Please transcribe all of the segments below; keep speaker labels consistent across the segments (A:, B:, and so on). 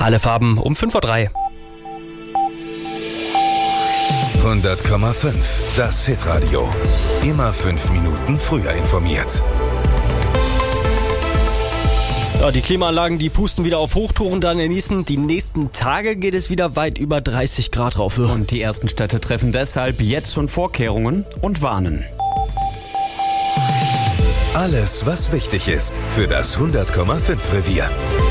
A: Alle Farben um 5:03 Uhr.
B: 100,5, das Hitradio. Immer 5 Minuten früher informiert.
A: Ja, die Klimaanlagen, die pusten wieder auf Hochtouren, dann genießen. Die nächsten Tage geht es wieder weit über 30 Grad rauf.
C: Und die ersten Städte treffen deshalb jetzt schon Vorkehrungen und warnen.
B: Alles, was wichtig ist für das 100,5 Revier.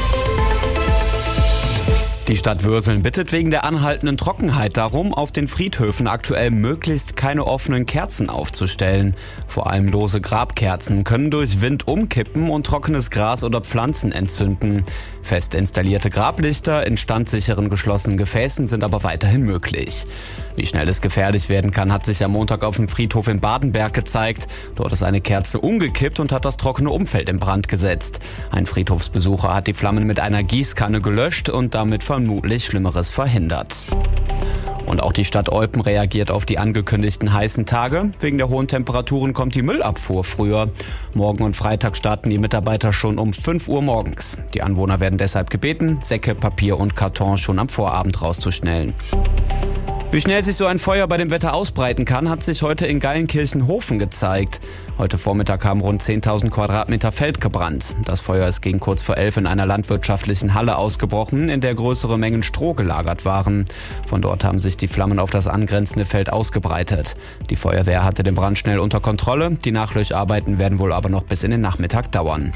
C: Die Stadt Würseln bittet wegen der anhaltenden Trockenheit darum, auf den Friedhöfen aktuell möglichst keine offenen Kerzen aufzustellen. Vor allem lose Grabkerzen können durch Wind umkippen und trockenes Gras oder Pflanzen entzünden. Fest installierte Grablichter in standsicheren geschlossenen Gefäßen sind aber weiterhin möglich. Wie schnell es gefährlich werden kann, hat sich am Montag auf dem Friedhof in Badenberg gezeigt. Dort ist eine Kerze umgekippt und hat das trockene Umfeld in Brand gesetzt. Ein Friedhofsbesucher hat die Flammen mit einer Gießkanne gelöscht und damit vermutlich Schlimmeres verhindert. Und auch die Stadt Eupen reagiert auf die angekündigten heißen Tage. Wegen der hohen Temperaturen kommt die Müllabfuhr früher. Morgen und Freitag starten die Mitarbeiter schon um 5 Uhr morgens. Die Anwohner werden deshalb gebeten, Säcke, Papier und Karton schon am Vorabend rauszuschnellen. Wie schnell sich so ein Feuer bei dem Wetter ausbreiten kann, hat sich heute in Geilenkirchen-Hofen gezeigt. Heute Vormittag haben rund 10.000 Quadratmeter Feld gebrannt. Das Feuer ist gegen kurz vor 11 in einer landwirtschaftlichen Halle ausgebrochen, in der größere Mengen Stroh gelagert waren. Von dort haben sich die Flammen auf das angrenzende Feld ausgebreitet. Die Feuerwehr hatte den Brand schnell unter Kontrolle. Die Nachlöscharbeiten werden wohl aber noch bis in den Nachmittag dauern.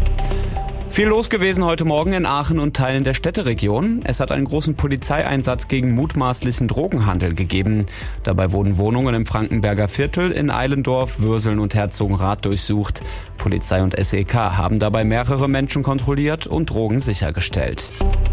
C: Viel los gewesen heute Morgen in Aachen und Teilen der Städteregion. Es hat einen großen Polizeieinsatz gegen mutmaßlichen Drogenhandel gegeben. Dabei wurden Wohnungen im Frankenberger Viertel, in Eilendorf, Würseln und Herzogenrath durchsucht. Polizei und SEK haben dabei mehrere Menschen kontrolliert und Drogen sichergestellt.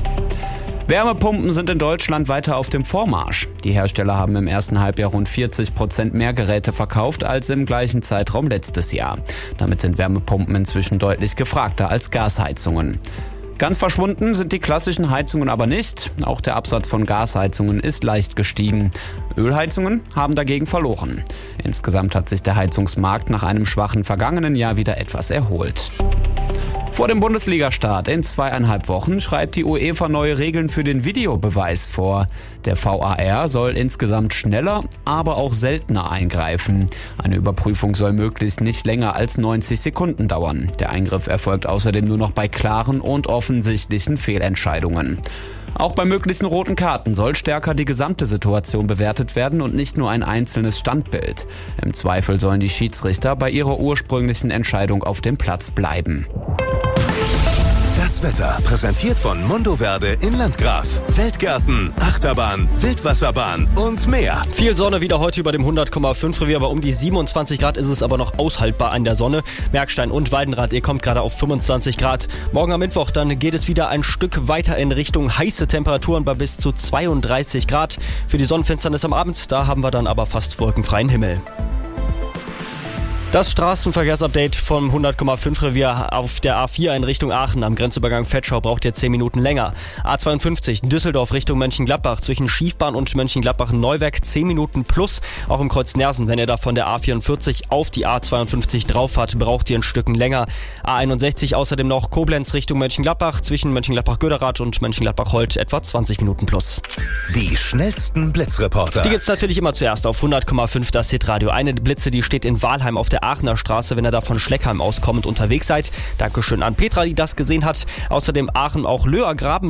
C: Wärmepumpen sind in Deutschland weiter auf dem Vormarsch. Die Hersteller haben im ersten Halbjahr rund 40% mehr Geräte verkauft als im gleichen Zeitraum letztes Jahr. Damit sind Wärmepumpen inzwischen deutlich gefragter als Gasheizungen. Ganz verschwunden sind die klassischen Heizungen aber nicht. Auch der Absatz von Gasheizungen ist leicht gestiegen. Ölheizungen haben dagegen verloren. Insgesamt hat sich der Heizungsmarkt nach einem schwachen vergangenen Jahr wieder etwas erholt. Vor dem Bundesligastart in 2,5 Wochen schreibt die UEFA neue Regeln für den Videobeweis vor. Der VAR soll insgesamt schneller, aber auch seltener eingreifen. Eine Überprüfung soll möglichst nicht länger als 90 Sekunden dauern. Der Eingriff erfolgt außerdem nur noch bei klaren und offensichtlichen Fehlentscheidungen. Auch bei möglichen roten Karten soll stärker die gesamte Situation bewertet werden und nicht nur ein einzelnes Standbild. Im Zweifel sollen die Schiedsrichter bei ihrer ursprünglichen Entscheidung auf dem Platz bleiben.
B: Das Wetter präsentiert von Mondoverde in Landgraf. Feldgärten, Achterbahn, Wildwasserbahn und mehr.
A: Viel Sonne wieder heute über dem 100,5 Revier, aber um die 27 Grad ist es aber noch aushaltbar an der Sonne. Merkstein und Waldenrad, ihr kommt gerade auf 25 Grad. Morgen am Mittwoch, dann geht es wieder ein Stück weiter in Richtung heiße Temperaturen bei bis zu 32 Grad. Für die Sonnenfinsternis am Abend, da haben wir dann aber fast wolkenfreien Himmel. Das Straßenverkehrsupdate vom 100,5 Revier auf der A4 in Richtung Aachen am Grenzübergang Vetschau braucht ihr 10 Minuten länger. A52 Düsseldorf Richtung Mönchengladbach zwischen Schiefbahn und Mönchengladbach-Neuwerk 10 Minuten plus. Auch im Kreuz Nersen, wenn ihr da von der A44 auf die A52 drauf fahrt, braucht ihr ein Stückchen länger. A61 außerdem noch Koblenz Richtung Mönchengladbach zwischen Mönchengladbach-Göderath und Mönchengladbach-Holt etwa 20 Minuten plus.
B: Die schnellsten Blitzreporter.
A: Die gibt's natürlich immer zuerst auf 100,5 das Hitradio. Eine Blitze, die steht in Walheim auf der Aachener Straße, wenn ihr da von Schleckheim auskommend unterwegs seid. Dankeschön an Petra, die das gesehen hat. Außerdem Aachen auch Löhrgraben.